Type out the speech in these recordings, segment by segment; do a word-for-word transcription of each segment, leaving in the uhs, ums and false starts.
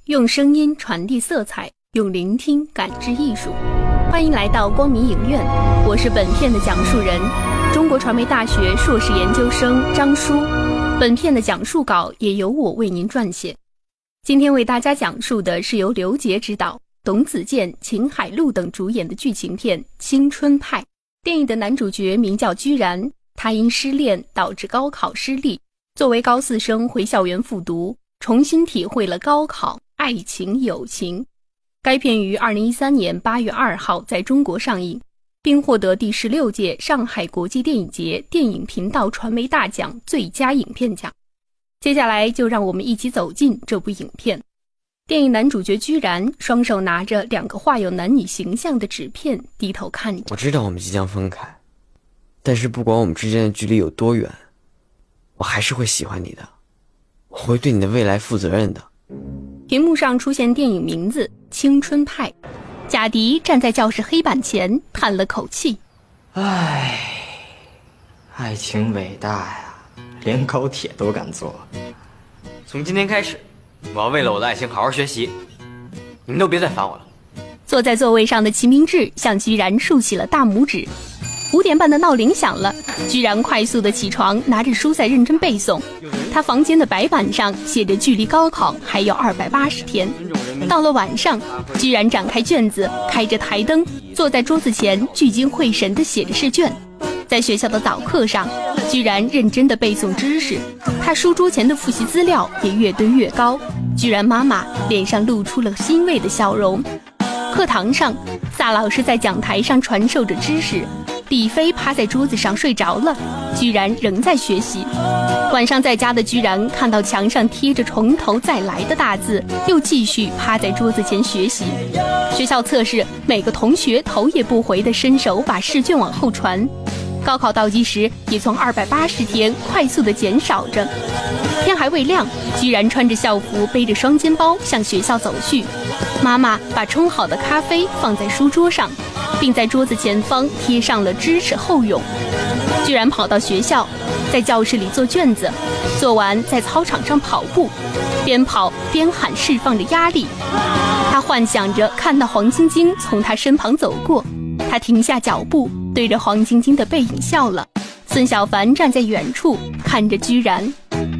用声音传递色彩，用聆听感知艺术。欢迎来到光明影院，我是本片的讲述人，中国传媒大学硕士研究生张舒。本片的讲述稿也由我为您撰写。今天为大家讲述的是由刘杰执导、董子健、秦海璐等主演的剧情片《青春派》。电影的男主角名叫居然，他因失恋导致高考失利，作为高四生回校园复读，重新体会了高考、爱情、友情。该片于二零一三年八月二号在中国上映，并获得第十六届上海国际电影节电影频道传媒大奖最佳影片奖。接下来就让我们一起走进这部影片。电影男主角居然双手拿着两个画有男女形象的纸片，低头看着。 我知道我们即将分开，但是不管我们之间的距离有多远，我还是会喜欢你的，我会对你的未来负责任的。 屏幕上出现电影名字《青春派》，贾迪站在教室黑板前叹了口气： 唉，爱情伟大呀，连高铁都敢坐。 从今天开始，我要为了我的爱情好好学习，你们都别再烦我了。 坐在座位上的齐明志向居然竖起了大拇指。五点半的闹铃响了，居然快速的起床，拿着书在认真背诵。他房间的白板上写着距离高考还有二百八十天。到了晚上，居然展开卷子，开着台灯，坐在桌子前聚精会神地写着试卷。在学校的导课上，居然认真地背诵知识，他书桌前的复习资料也越堆越高。居然妈妈脸上露出了欣慰的笑容。课堂上，萨老师在讲台上传授着知识，李飞趴在桌子上睡着了，居然仍在学习。晚上在家的居然看到墙上贴着从头再来的大字，又继续趴在桌子前学习。学校测试，每个同学头也不回地伸手把试卷往后传。高考倒计时也从二百八十天快速地减少着。天还未亮，居然穿着校服背着双肩包向学校走去。妈妈把冲好的咖啡放在书桌上，并在桌子前方贴上了知识后涌。居然跑到学校，在教室里做卷子，做完在操场上跑步，边跑边喊释放着压力。他幻想着看到黄晶晶从他身旁走过，他停下脚步，对着黄晶晶的背影笑了。孙小凡站在远处看着居然。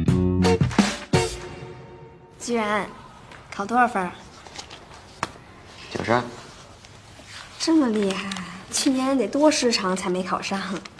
居然考多少分？ 九十二。 这么厉害，去年得多失常才没考上。